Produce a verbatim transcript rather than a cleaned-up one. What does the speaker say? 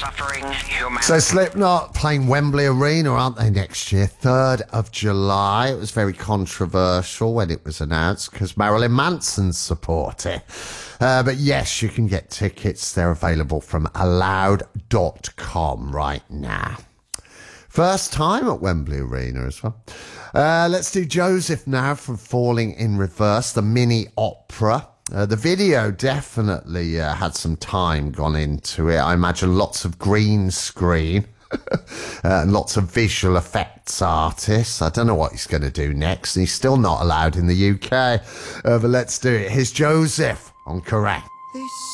suffering humanity. So Slipknot playing Wembley Arena, aren't they, next year? third of July. It was very controversial when it was announced because Marilyn Manson's supporter. Uh, but yes, you can get tickets. They're available from allowed dot com right now. First time at Wembley Arena as well. Uh, let's do Joseph now from Falling in Reverse, the mini opera. Uh, the video definitely uh, had some time gone into it. I imagine lots of green screen uh, and lots of visual effects artists. I don't know what he's going to do next. He's still not allowed in the U K. Uh, but let's do it. Here's Joseph on Correct.